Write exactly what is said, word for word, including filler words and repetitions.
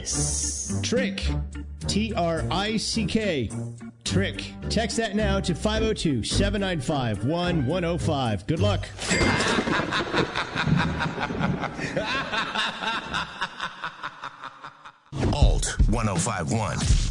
Trick. T R I C K. Trick. Text that now to five oh two, seven nine five, one one oh five. Good luck. Alt ten fifty-one.